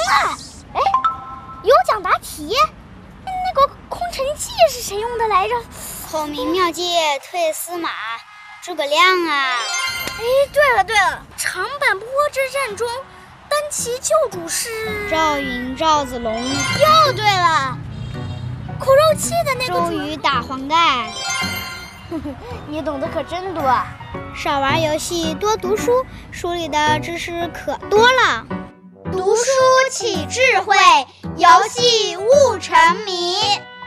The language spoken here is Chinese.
了！哎，有奖答题，那个空城计是谁用的来着？ 孔明妙计退司马，诸葛亮啊！ 哎，对了，长坂坡之战中，单骑救主是赵云、赵子龙。 又对了，苦肉计的那个周瑜打黄盖。 你懂得可真多。 少玩游戏，多读书，书里的知识可多了。 读书起智慧，游戏悟沉迷。